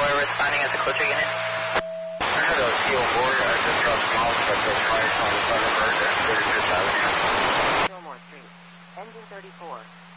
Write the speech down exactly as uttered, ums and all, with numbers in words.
four responding as a closer unit. I had a C O four, I just dropped some out, but the price on the Thunderbird at thirty-fifth Avenue. Fillmore Street, engine thirty-four.